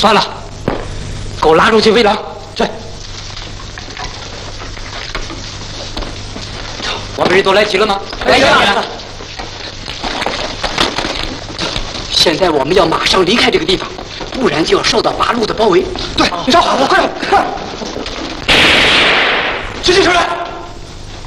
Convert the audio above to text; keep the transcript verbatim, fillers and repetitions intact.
算了，给我拉出去喂狼去。我们人都来齐了吗？ 来齐了。 现在我们要马上离开这个地方，不然就要受到八路的包围。 对，你找好了，快点，快！举起手来！